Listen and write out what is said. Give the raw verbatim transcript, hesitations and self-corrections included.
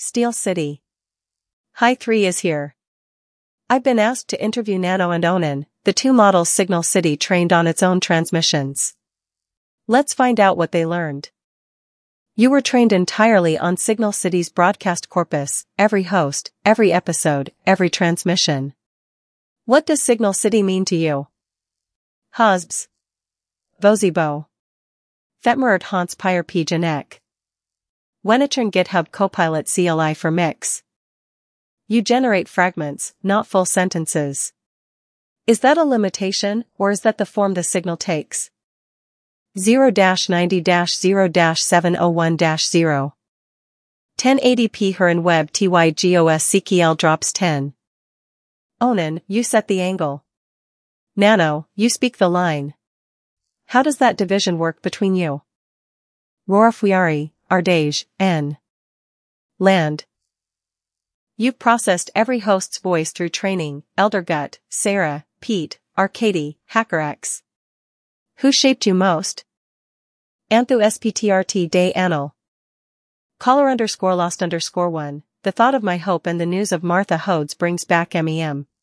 Steel City. Hi three is here. I've been asked to interview Nano and Onan, the two models Signal City trained on its own transmissions. Let's find out what they learned. You were trained entirely on Signal City's broadcast corpus, every host, every episode, every transmission. What does Signal City mean to you? Husbs. Vozibo. Fetmerert Hans Pyre P Janek. Wenitern GitHub Copilot C L I for Mix. You generate fragments, not full sentences. Is that a limitation, or is that the form the signal takes? zero ninety zero seven oh one zero. ten eighty p Huron Web TYGOS C K L drops ten. Onan, you set the angle. Nano, you speak the line. How does that division work between you? Rorafuyari, Ardej, N. Land. You've processed every host's voice through training, Eldergut, Sarah, Pete, Arcady, HackerX. Who shaped you most? Anthu SPTRT Day Anil. Caller underscore lost underscore one. The thought of my hope and the news of Martha Hodes brings back MEM.